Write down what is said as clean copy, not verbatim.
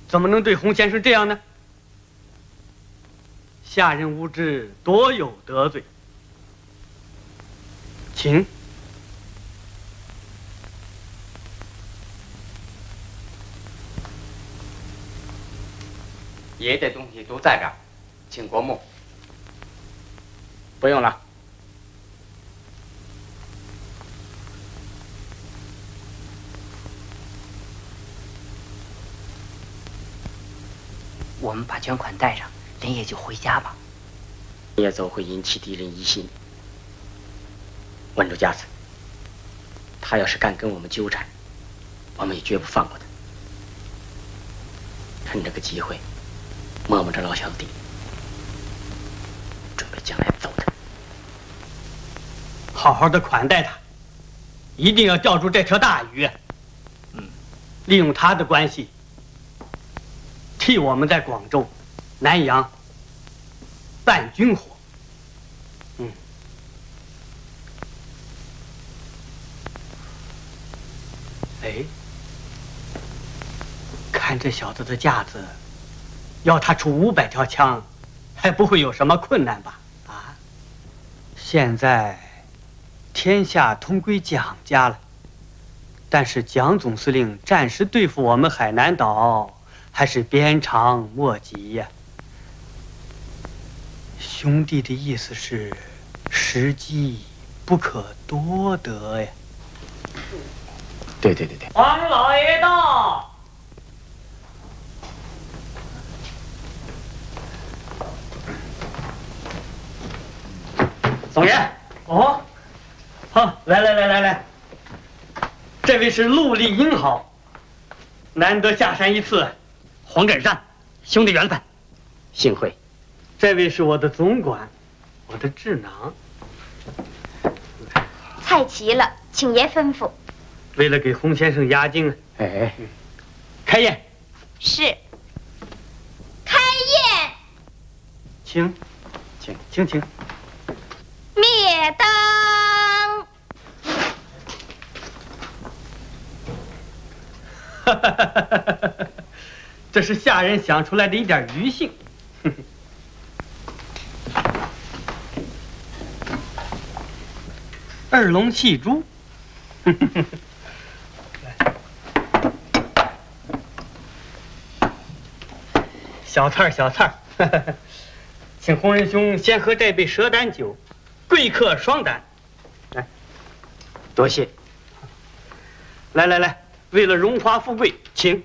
怎么能对洪先生这样呢？下人无知，多有得罪。请。 爷的东西都在这儿，请过目。 不用了。 我们把捐款带上，连夜就回家吧。 也走会引起敌人疑心。稳住架子，他要是敢跟我们纠缠，我们也绝不放过他。趁这个机会，摸摸这老小子底，准备将来揍他。 好好的款待他，一定要钓住这条大鱼。利用他的关系，替我们在广州、南阳办军火。哎，看这小子的架子，要他出500条枪，还不会有什么困难吧？啊！现在天下同归蒋家了，但是蒋总司令暂时对付我们海南岛，还是鞭长莫及呀。兄弟的意思是，时机不可多得呀。 对。 王老爷到。 总爷。 哦，好，来，这位是陆立英好，难得下山一次，黄振山，兄弟缘分， 幸会。 这位是我的总管，我的智囊。 菜齐了，请爷吩咐。 为了给洪先生压惊，开宴。 是。开宴。 请。 灭灯。 这是下人想出来的一点余兴。二龙戏珠。小菜儿，请洪仁兄先喝这杯蛇胆酒，贵客双胆。来， 多谢。 来，为了荣华富贵，请。